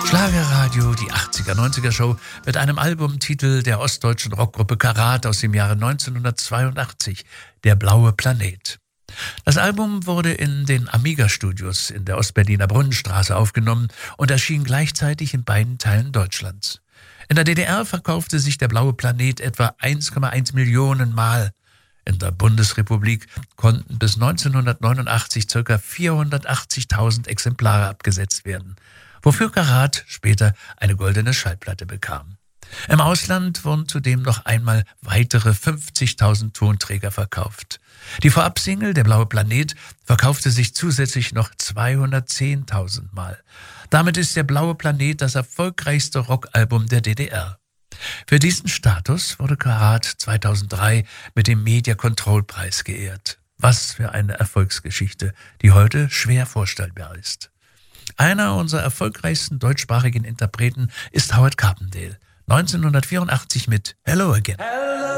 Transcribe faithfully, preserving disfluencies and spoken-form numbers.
Schlagerradio, die achtziger, neunziger Show mit einem Albumtitel der ostdeutschen Rockgruppe Karat aus dem Jahre neunzehnhundertzweiundachtzig, Der blaue Planet. Das Album wurde in den Amiga-Studios in der Ostberliner Brunnenstraße aufgenommen und erschien gleichzeitig in beiden Teilen Deutschlands. In der D D R verkaufte sich Der blaue Planet etwa eins Komma eins Millionen Mal. In der Bundesrepublik konnten bis neunzehnhundertneunundachtzig ca. vierhundertachtzigtausend Exemplare abgesetzt werden, wofür Karat später eine goldene Schallplatte bekam. Im Ausland wurden zudem noch einmal weitere fünfzigtausend Tonträger verkauft. Die Vorabsingle Der blaue Planet verkaufte sich zusätzlich noch zweihundertzehntausend Mal. Damit ist Der blaue Planet das erfolgreichste Rockalbum der D D R. Für diesen Status wurde Karat zweitausenddrei mit dem Media-Control-Preis geehrt. Was für eine Erfolgsgeschichte, die heute schwer vorstellbar ist. Einer unserer erfolgreichsten deutschsprachigen Interpreten ist Howard Carpendale. neunzehnhundertvierundachtzig mit Hello Again. Hello.